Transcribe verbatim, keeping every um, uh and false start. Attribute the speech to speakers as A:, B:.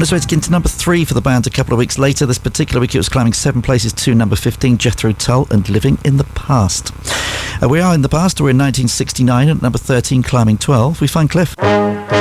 A: On its way to get into number three for the band a couple of weeks later. This particular week it was climbing seven places to number fifteen, Jethro Tull and Living in the Past. Uh, we are in the past, we're in nineteen sixty-nine at number thirteen, climbing twelve. We find Cliff.